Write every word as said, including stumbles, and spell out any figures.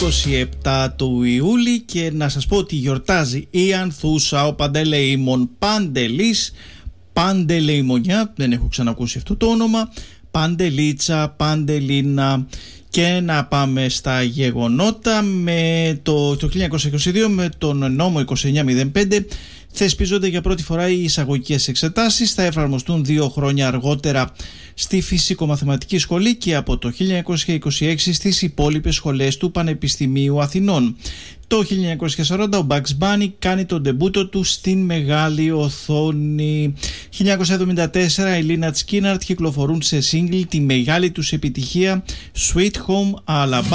είκοσι επτά του Ιούλη και να σας πω ότι γιορτάζει η Ανθούσα, ο Παντελεήμων Παντελής, Παντελεημονιά, δεν έχω ξανακούσει αυτό το όνομα, Παντελίτσα, Παντελίνα. Και να πάμε στα γεγονότα. Με το, το χίλια εννιακόσια είκοσι δύο με τον νόμο είκοσι εννιά μηδέν πέντε θεσπίζονται για πρώτη φορά οι εισαγωγικές εξετάσεις. Θα εφαρμοστούν δύο χρόνια αργότερα στη Φυσικομαθηματική Σχολή και από το χίλια εννιακόσια είκοσι έξι στις υπόλοιπες σχολές του Πανεπιστημίου Αθηνών. Το χίλια εννιακόσια σαράντα ο Bugs Bunny κάνει τον ντεμπούτο του στην μεγάλη οθόνη. χίλια εννιακόσια εβδομήντα τέσσερα η Lynyrd Skynyrd κυκλοφορούν σε single τη μεγάλη τους επιτυχία Sweet Home Alabama.